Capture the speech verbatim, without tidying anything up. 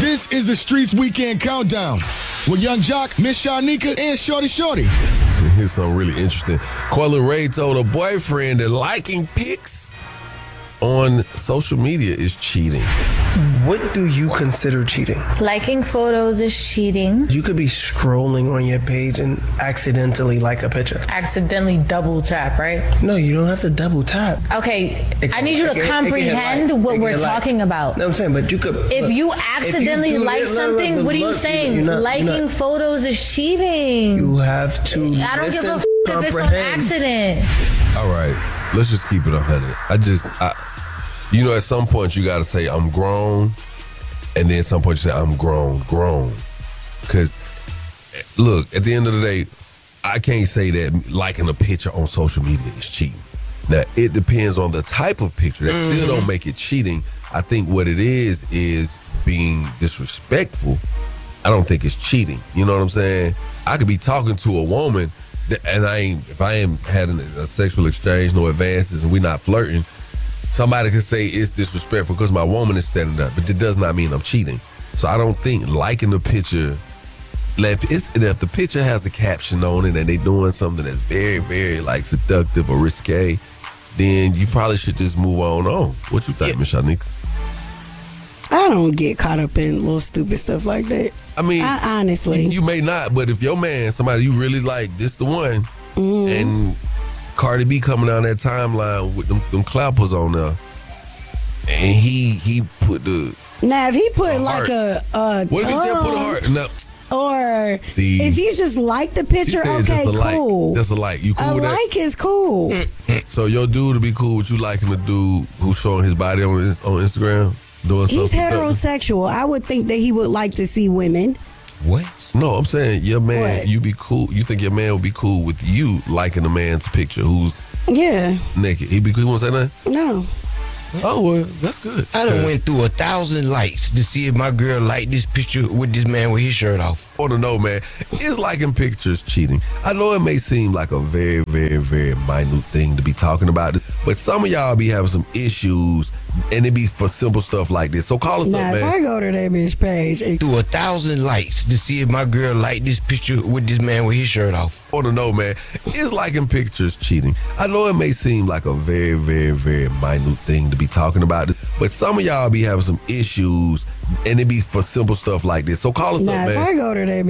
This is the Streets Weekend Countdown with Young Jock, Miss Shanika, and Shorty Shorty. Here's something really interesting. Coyle Ray told her boyfriend that liking pics on social media is cheating. What do you consider cheating? Liking photos is cheating. You could be scrolling on your page and accidentally like a picture. Accidentally double tap, right? No, you don't have to double tap. Okay, It I need you can- to it can- it can comprehend like- what it we're can like- talking about. No, I'm saying, but you could. If look, you if accidentally do like it- look, something, look, what are you look, saying? you're not- you're Liking not- photos is cheating. You have to. I don't listen, give a f- if it's on comprehend. accident. All right, let's just keep it one hundred. I just, I, you know, at some point you got to say, I'm grown. And then at some point you say, I'm grown, grown. Because, look, at the end of the day, I can't say that liking a picture on social media is cheating. Now, it depends on the type of picture. That mm-hmm. still don't make it cheating. I think what it is is being disrespectful. I don't think it's cheating. You know what I'm saying? I could be talking to a woman, that, and I ain't, if I ain't had a sexual exchange, no advances, and we not flirting, somebody could say it's disrespectful because my woman is standing up, but it does not mean I'm cheating. So I don't think liking the picture, if, it's, if the picture has a caption on it and they doing something that's very, very like seductive or risque, then you probably should just move on on. What you think, yeah. Miss Shanika? I don't get caught up in little stupid stuff like that. I mean, I, honestly, you, you may not, but if your man, somebody you really like, this the one, mm. and Cardi B coming down that timeline with them, them clappers on there, and he he put the now if he put like a, a what if he just put a heart? Now, or see, if you just like the picture, okay, just a cool. Like, just a like. You cool a with that? like is cool. So your dude to be cool with you liking the dude who's showing his body on his, on Instagram, doing He's something. heterosexual. I would think that he would like to see women. What? No, I'm saying your man. What? You be cool. You think your man would be cool with you liking a man's picture who's yeah naked? He be cool. You want to say nothing? No. Oh, well, that's good. I done went through a thousand likes to see if my girl liked this picture with this man with his shirt off. I want to know, man, is liking pictures cheating? I know it may seem like a very, very, very minute thing to be talking about, but some of y'all be having some issues, and it be for simple stuff like this. So call us now, up, man. If I go to that bitch page and through a thousand likes to see if my girl liked this picture with this man with his shirt off. I want to know, man, is liking pictures cheating? I know it may seem like a very, very, very minute thing to be talking about, but some of y'all be having some issues, and it be for simple stuff like this. So call us now, up, man. if I go to that